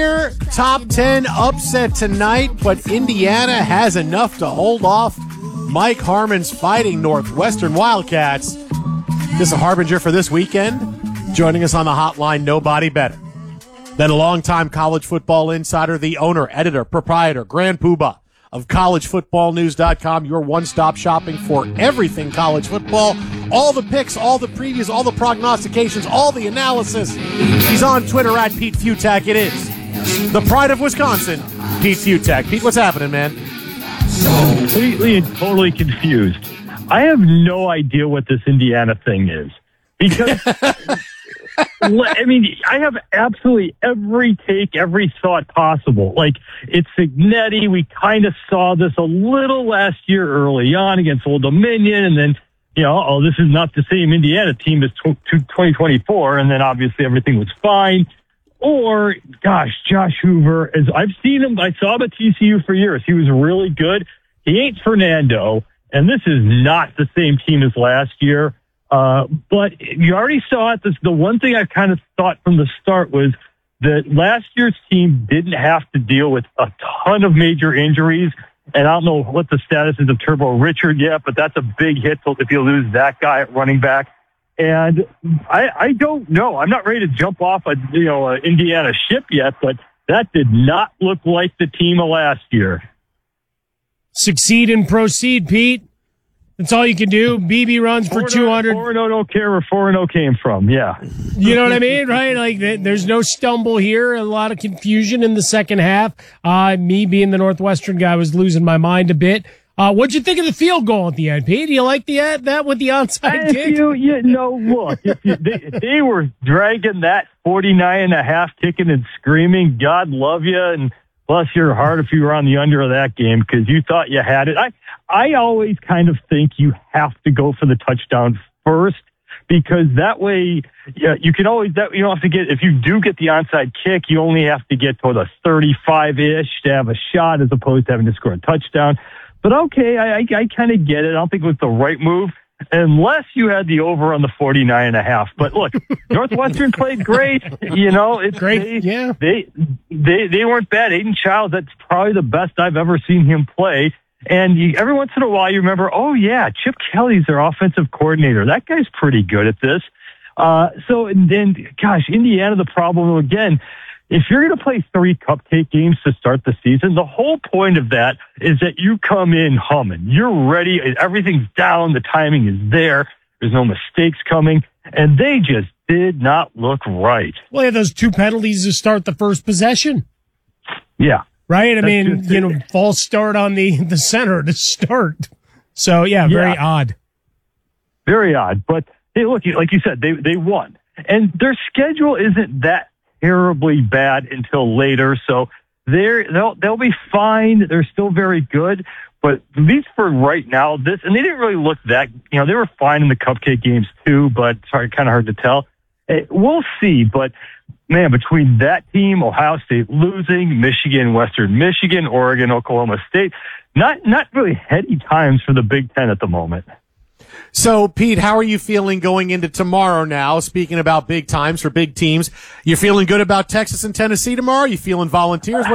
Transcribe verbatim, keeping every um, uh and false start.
Top ten upset tonight, but Indiana has enough to hold off Mike Harmon's Fighting Northwestern Wildcats. This is a harbinger for this weekend. Joining us on the hotline, nobody better than a longtime college football insider, the owner, editor, proprietor, grand poobah of college football news dot com, your one-stop shopping for everything college football. All the picks, all the previews, all the prognostications, all the analysis. He's on Twitter at Pete Futak. It is the pride of Wisconsin, Pete Futak. Pete, what's happening, man? Completely and totally confused. I have no idea what this Indiana thing is. Because, I mean, I have absolutely every take, every thought possible. Like, it's Signetti. We kind of saw this a little last year early on against Old Dominion. And then, you know, oh, this is not the same Indiana team as twenty twenty-four. And then obviously everything was fine. Or, gosh, Josh Hoover, as I've seen him, I saw him at T C U for years. He was really good. He ain't Fernando, and this is not the same team as last year. Uh, but you already saw it. This, the one thing I kind of thought from the start was that last year's team didn't have to deal with a ton of major injuries. And I don't know what the status is of Turbo Richard yet, but that's a big hit if you lose that guy at running back. And I, I don't know. I'm not ready to jump off a you know a Indiana ship yet, but that did not look like the team of last year. Succeed and proceed, Pete. That's all you can do. B B runs for two hundred. four and oh don't care where four and oh came from, yeah. You know what I mean, right? Like, there's no stumble here. A lot of confusion in the second half. Uh, me being the Northwestern guy was losing my mind a bit. Uh, what'd you think of the field goal at the end, Pete? Do you like the uh, that with the onside if kick? You, you know, look, if you, they, they were dragging that forty-nine and a half, kicking and screaming, God love you, and bless your heart if you were on the under of that game because you thought you had it. I, I always kind of think you have to go for the touchdown first because that way yeah, you can always, that you don't have to get, if you do get the onside kick, you only have to get to the thirty-five-ish to have a shot as opposed to having to score a touchdown. But okay, I, I, I kind of get it. I don't think it was the right move unless you had the over on the forty-nine and a half. But look, Northwestern played great. You know, it's great. They, yeah. They, they, they weren't bad. Aiden Childs, that's probably the best I've ever seen him play. And you, every once in a while you remember, oh yeah, Chip Kelly's their offensive coordinator. That guy's pretty good at this. Uh, so and then, gosh, Indiana, the problem again, if you're going to play three cupcake games to start the season, the whole point of that is that you come in humming. You're ready. Everything's down. The timing is there. There's no mistakes coming. And they just did not look right. Well, yeah, those two penalties to start the first possession. Yeah. Right? I That's mean, just, you know, false start on the, the center to start. So, yeah, very yeah. odd. Very odd. But, hey, look, like you said, they, they won. And their schedule isn't that terribly bad until later, so they're they'll they'll be fine. They're still very good, but at least for right now, this and they didn't really look that. You know, they were fine in the cupcake games too, but sorry, kind of hard to tell. We'll see, but man, between that team, Ohio State losing, Michigan, Western Michigan, Oregon, Oklahoma State, not not really heady times for the Big Ten at the moment. So, Pete, how are you feeling going into tomorrow now? Speaking about big times for big teams, you feeling good about Texas and Tennessee tomorrow? You feeling Volunteers?